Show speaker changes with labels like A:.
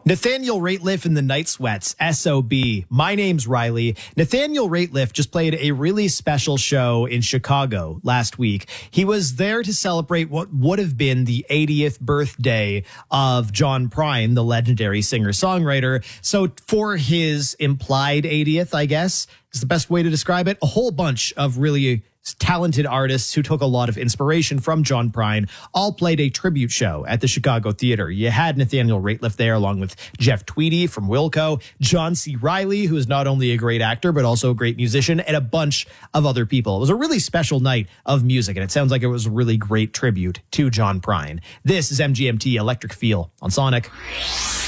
A: Nathaniel Rateliff and the Night Sweats, S.O.B. My name's Riley. Nathaniel Rateliff just played a really special show in Chicago last week. He was there to celebrate what would have been the 80th birthday of John Prine, the legendary singer-songwriter. So for his implied 80th, I guess, is the best way to describe it, a whole bunch of really talented artists who took a lot of inspiration from John Prine all played a tribute show at the Chicago Theater. You had Nathaniel Rateliff there along with Jeff Tweedy from Wilco, John C. Reilly, who is not only a great actor but also a great musician, and a bunch of other people. It was a really special night of music, and it sounds like it was a really great tribute to John Prine. This is MGMT Electric Feel on Sonic.